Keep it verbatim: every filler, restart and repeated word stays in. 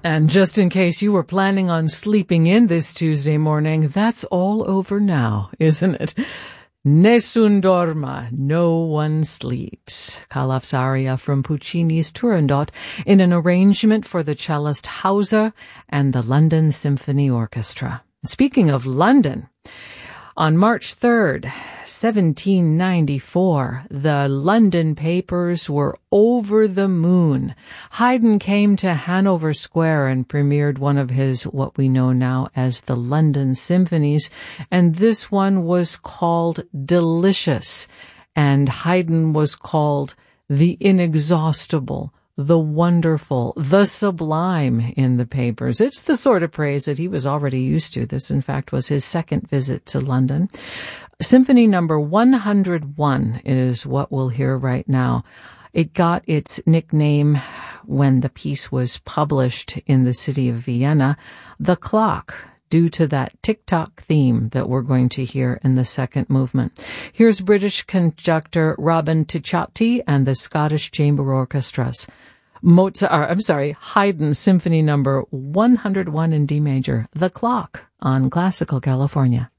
And just in case you were planning on sleeping in this Tuesday morning, that's all over now, isn't it? Nessun dorma, no one sleeps. Calaf's aria from Puccini's Turandot in an arrangement for the cellist Hauser and the London Symphony Orchestra. Speaking of London, on March third, seventeen ninety-four, the London papers were over the moon. Haydn came to Hanover Square and premiered one of his, what we know now as the London Symphonies, and this one was called Delicious, and Haydn was called the Inexhaustible, the Wonderful, the Sublime in the papers. It's the sort of praise that he was already used to. This, in fact, was his second visit to London. Symphony number one hundred one is what we'll hear right now. It got its nickname when the piece was published in the city of Vienna, The Clock, due to that tick-tock theme that we're going to hear in the second movement. Here's British conductor Robin Ticciati and the Scottish Chamber Orchestras. Mozart, I'm sorry, Haydn Symphony number one hundred one in D major, The Clock, on Classical California.